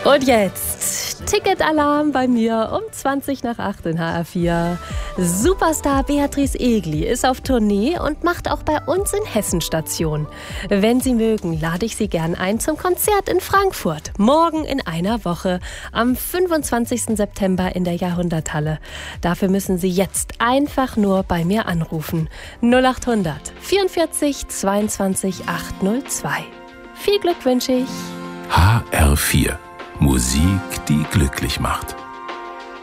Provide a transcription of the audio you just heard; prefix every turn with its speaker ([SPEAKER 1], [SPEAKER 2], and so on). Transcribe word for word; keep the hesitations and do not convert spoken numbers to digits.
[SPEAKER 1] Und jetzt Ticketalarm bei mir um zwanzig nach acht in H R vier. Superstar Beatrice Egli ist auf Tournee und macht auch bei uns in Hessen Station. Wenn Sie mögen, lade ich Sie gern ein zum Konzert in Frankfurt. Morgen in einer Woche, am fünfundzwanzigsten September in der Jahrhunderthalle. Dafür müssen Sie jetzt einfach nur bei mir anrufen. null acht hundert vierundvierzig zweiundzwanzig achthundertzwei. Viel Glück wünsche ich.
[SPEAKER 2] H R vier. Musik, die glücklich macht.